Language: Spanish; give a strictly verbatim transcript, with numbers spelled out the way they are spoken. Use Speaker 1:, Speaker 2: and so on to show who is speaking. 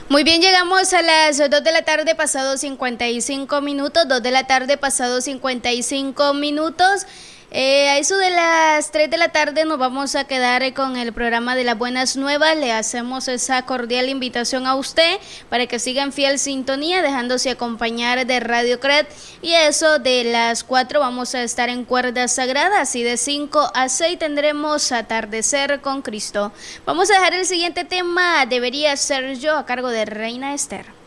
Speaker 1: Muy bien, llegamos a las dos de la tarde pasado cincuenta y cinco minutos, dos de la tarde pasado cincuenta y cinco minutos. Eh, a eso de las tres de la tarde nos vamos a quedar con el programa de las buenas nuevas. Le hacemos esa cordial invitación a usted para que siga en fiel sintonía, dejándose acompañar de Radio Cred. Y eso de las cuatro vamos a estar en Cuerdas Sagradas y de cinco a seis tendremos Atardecer con Cristo. Vamos a dejar el siguiente tema, Debería Ser Yo, a cargo de Reina Esther.